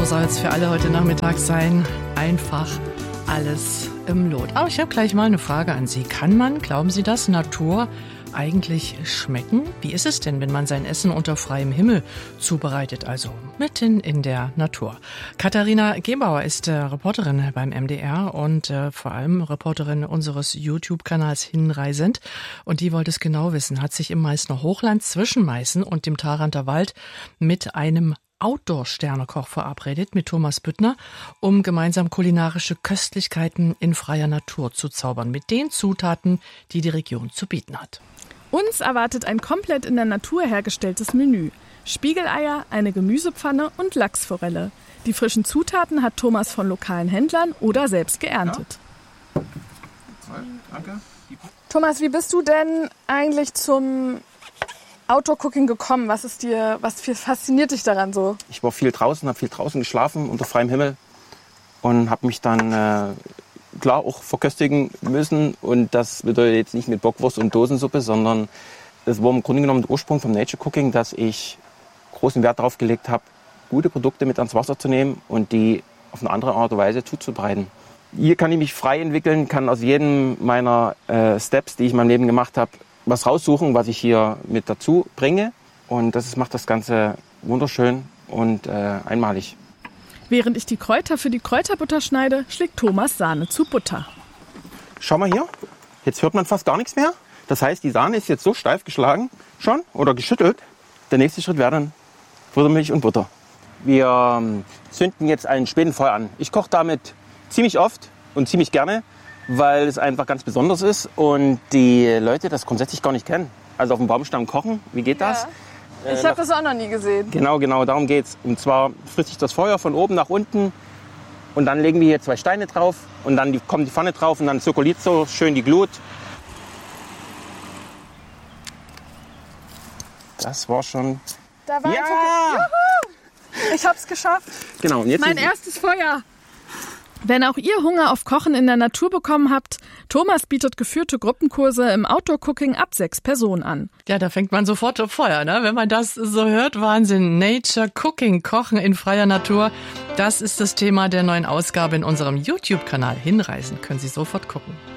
so soll es für alle heute Nachmittag sein. Einfach alles im Lot. Aber ich habe gleich mal eine Frage an Sie. Kann man, glauben Sie das, Natur eigentlich schmecken? Wie ist es denn, wenn man sein Essen unter freiem Himmel zubereitet, also mitten in der Natur? Katharina Gebauer ist Reporterin beim MDR und vor allem Reporterin unseres YouTube-Kanals Hinreisend. Und die wollte es genau wissen, hat sich im Meißner Hochland zwischen Meißen und dem Tharanter Wald mit einem Outdoor-Sternekoch verabredet, mit Thomas Büttner, um gemeinsam kulinarische Köstlichkeiten in freier Natur zu zaubern, mit den Zutaten, die die Region zu bieten hat. Uns erwartet ein komplett in der Natur hergestelltes Menü. Spiegeleier, eine Gemüsepfanne und Lachsforelle. Die frischen Zutaten hat Thomas von lokalen Händlern oder selbst geerntet. Ja. Danke. Thomas, wie bist du denn eigentlich zum Outdoor-Cooking gekommen? Was fasziniert dich daran so? Ich war viel draußen, habe viel draußen geschlafen unter freiem Himmel und habe mich dann klar auch verköstigen müssen. Und das bedeutet jetzt nicht mit Bockwurst und Dosensuppe, sondern es war im Grunde genommen der Ursprung vom Nature Cooking, dass ich großen Wert darauf gelegt habe, gute Produkte mit ans Wasser zu nehmen und die auf eine andere Art und Weise zuzubereiten. Hier kann ich mich frei entwickeln, kann aus jedem meiner Steps, die ich in meinem Leben gemacht habe, was raussuchen, was ich hier mit dazu bringe. Und das macht das Ganze wunderschön und einmalig. Während ich die Kräuter für die Kräuterbutter schneide, schlägt Thomas Sahne zu Butter. Schau mal hier, jetzt hört man fast gar nichts mehr. Das heißt, die Sahne ist jetzt so steif geschlagen schon oder geschüttelt. Der nächste Schritt wäre dann Buttermilch und Butter. Wir zünden jetzt ein Spätenfeuer an. Ich koche damit ziemlich oft und ziemlich gerne, weil es einfach ganz besonders ist und die Leute das grundsätzlich gar nicht kennen. Also auf dem Baumstamm kochen, wie geht das? Ich habe das auch noch nie gesehen. Genau, darum geht's. Und zwar frisst sich das Feuer von oben nach unten und dann legen wir hier 2 Steine drauf und dann kommt die Pfanne drauf und dann zirkuliert so schön die Glut. Das war schon... Da war ja! Juhu! Ich hab's geschafft. Genau, und jetzt mein erstes Feuer. Wenn auch ihr Hunger auf Kochen in der Natur bekommen habt, Thomas bietet geführte Gruppenkurse im Outdoor-Cooking ab 6 Personen an. Ja, da fängt man sofort auf Feuer, ne? Wenn man das so hört, Wahnsinn. Nature Cooking, Kochen in freier Natur. Das ist das Thema der neuen Ausgabe in unserem YouTube-Kanal. Hinreisen können Sie sofort gucken.